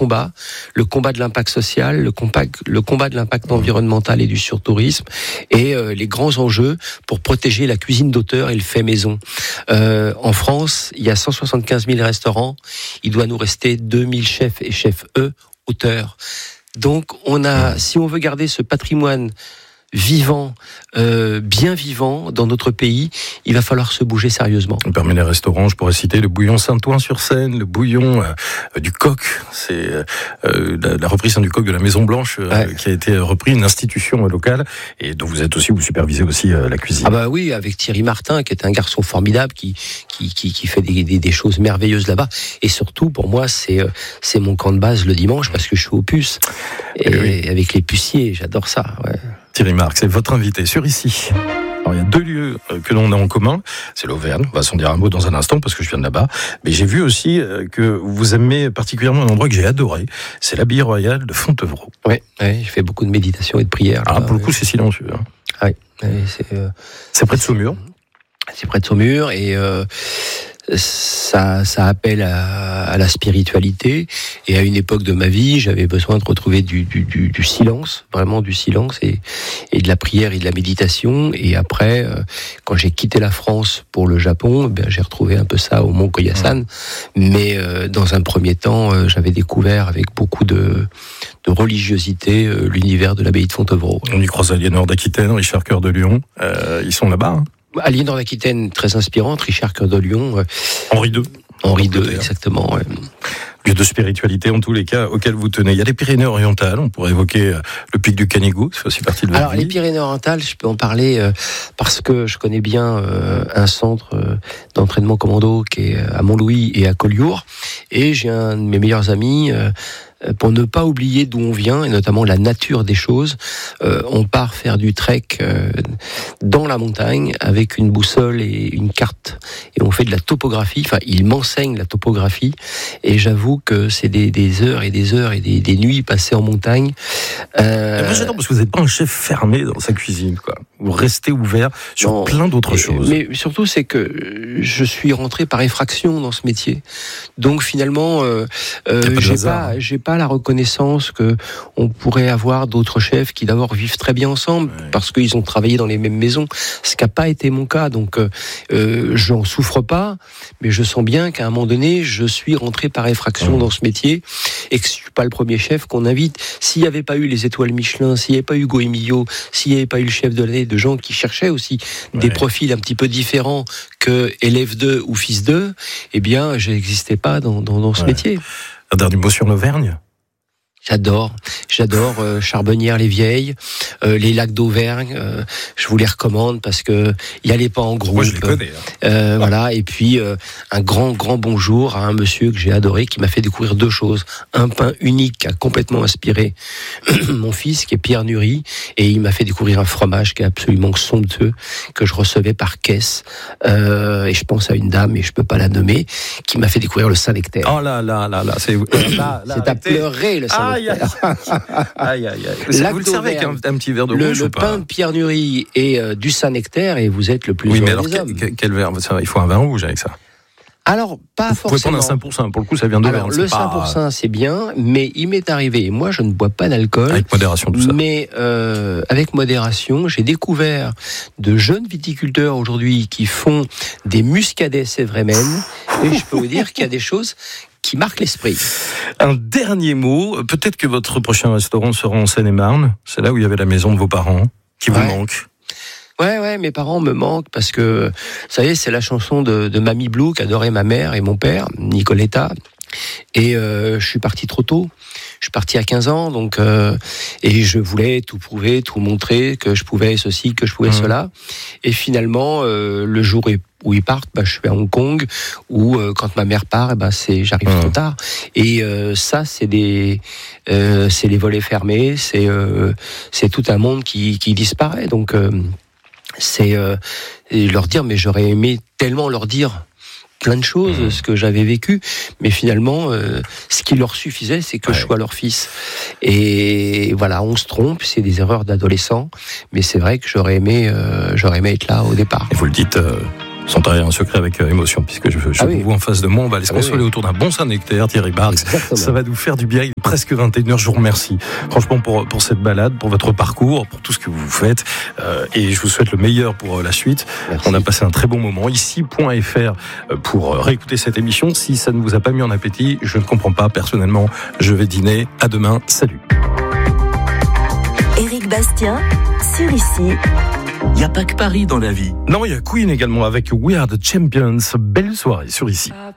combats, le combat de l'impact social, le combat de l'impact environnemental et du surtourisme, et les grands enjeux pour protéger la cuisine d'auteur et le fait maison. En France, il y a 175 000 restaurants, il doit nous rester 2000 chefs et chefs auteurs. Donc si on veut garder ce patrimoine vivant, bien vivant dans notre pays, il va falloir se bouger sérieusement. Parmi les restaurants, je pourrais citer le bouillon Saint-Ouen-sur-Seine, le bouillon du Coq, c'est la reprise du Coq de la Maison Blanche qui a été repris, une institution locale, et dont vous supervisez aussi la cuisine. Ah bah oui, avec Thierry Martin, qui est un garçon formidable, qui fait des choses merveilleuses là-bas, et surtout pour moi c'est mon camp de base le dimanche parce que je suis aux puces, et avec les puciers, j'adore ça. Ouais. Thierry Marx, c'est votre invité sur Ici. Alors, il y a 2 lieux que l'on a en commun. C'est l'Auvergne, on va s'en dire un mot dans un instant parce que je viens de là-bas. Mais j'ai vu aussi que vous aimez particulièrement un endroit que j'ai adoré. C'est l'abbaye royale de Fontevraud. Oui, je fais beaucoup de méditation et de prière. Alors pour le coup, c'est silencieux. Oui, c'est près de Saumur. C'est près de Saumur et ça appelle à la spiritualité, et à une époque de ma vie j'avais besoin de retrouver du silence, vraiment du silence, et de la prière et de la méditation. Et après quand j'ai quitté la France pour le Japon, j'ai retrouvé un peu ça au Mont Koyasan, mais dans un premier temps j'avais découvert avec beaucoup de religiosité l'univers de l'abbaye de Fontevraud. On y croise Aliénor d'Aquitaine, Richard Cœur de Lion, ils sont là-bas, hein. Aliénor d'Aquitaine, très inspirante, Richard Cœur de Lion. Henri II, exactement. Ouais. Lieu de spiritualité, en tous les cas, auquel vous tenez. Il y a les Pyrénées-Orientales, on pourrait évoquer le pic du Canigou, ça fait aussi partie de votre vie. Les Pyrénées-Orientales, je peux en parler parce que je connais bien un centre d'entraînement commando qui est à Montlouis et à Collioure, et j'ai un de mes meilleurs amis, pour ne pas oublier d'où on vient, et notamment la nature des choses. On part faire du trek dans la montagne avec une boussole et une carte, et on fait de la topographie. Enfin, il m'enseigne la topographie, et j'avoue que c'est des heures et des heures et des nuits passées en montagne. Moi j'adore parce que vous n'êtes pas un chef fermé dans sa cuisine, quoi. Vous restez ouvert sur plein d'autres choses. Mais surtout, c'est que je suis rentré par effraction dans ce métier. Donc finalement, j'ai pas la reconnaissance que on pourrait avoir d'autres chefs qui d'abord vivent très bien ensemble, parce qu'ils ont travaillé dans les mêmes maisons, ce qui n'a pas été mon cas. Donc j'en souffre pas, mais je sens bien qu'à un moment donné je suis rentré par effraction dans ce métier, et que je suis pas le premier chef qu'on invite. S'il n'y avait pas eu les étoiles Michelin, s'il n'y avait pas eu Hugo Emilio, s'il n'y avait pas eu le chef de l'année, de gens qui cherchaient aussi des profils un petit peu différents que élève 2 ou fils 2, eh bien je n'existais pas dans ce métier. Un dernier mot sur l'Auvergne. J'adore Charbonnières-les-Vieilles, les lacs d'Auvergne. Je vous les recommande parce que y allez pas en groupe. Moi, je les connais. Voilà. Et puis un grand bonjour à un monsieur que j'ai adoré, qui m'a fait découvrir 2 choses. Un pain unique qui a complètement inspiré mon fils, qui est Pierre Nury, et il m'a fait découvrir un fromage qui est absolument somptueux, que je recevais par caisse. Et je pense à une dame, et je peux pas la nommer, qui m'a fait découvrir le Saint-Nectaire. Oh là, c'est c'est à pleurer, le Saint-Nectaire. Aïe. Vous le servez avec un petit verre de rouge le ou pas? pain de Pierre Nury et du Saint-Nectaire, et vous êtes le plus heureux des hommes. Quel verre? Il faut un vin rouge avec ça. Alors, pas forcément. Vous pouvez prendre un 5%, pour le coup, ça vient d'Auvergne. Alors, le 5%, c'est bien, mais il m'est arrivé, moi je ne bois pas d'alcool. Avec modération, tout ça. Mais avec modération, j'ai découvert de jeunes viticulteurs aujourd'hui qui font des muscadets Sévrémen, et je peux vous dire qu'il y a des choses qui marquent l'esprit. Un dernier mot, peut-être que votre prochain restaurant sera en Seine-et-Marne, c'est là où il y avait la maison de vos parents, qui vous manque. Ouais, mes parents me manquent parce que, vous savez, c'est la chanson de Mamie Blue qu'adorait ma mère et mon père, Nicoletta. Et je suis parti trop tôt. Je suis parti à 15 ans, donc et je voulais tout prouver, tout montrer, que je pouvais ceci, que je pouvais cela. Et finalement, le jour où ils partent, je suis à Hong Kong, où quand ma mère part, j'arrive trop tard. Et ça, c'est les volets fermés, c'est tout un monde qui disparaît. Donc c'est leur dire, mais j'aurais aimé tellement leur dire plein de choses, ce que j'avais vécu, mais finalement, ce qui leur suffisait, c'est que je sois leur fils. Et voilà, on se trompe, c'est des erreurs d'adolescents, mais c'est vrai que j'aurais aimé être là au départ. Et vous le dites Sans trahir un secret avec émotion, puisque je vous vois en face de moi, on va aller se consoler autour d'un bon Saint-Nectaire, Thierry Barks. Exactement. Ça va nous faire du bien. Il est presque 21h. Je vous remercie franchement pour cette balade, pour votre parcours, pour tout ce que vous faites. Et je vous souhaite le meilleur pour la suite. Merci. On a passé un très bon moment. Ici.fr pour réécouter cette émission. Si ça ne vous a pas mis en appétit, je ne comprends pas. Personnellement, je vais dîner. À demain. Salut. Éric Bastien, sur Ici. Il n'y a pas que Paris dans la vie. Non, il y a Queen également avec We Are the Champions. Belle soirée sur Ici.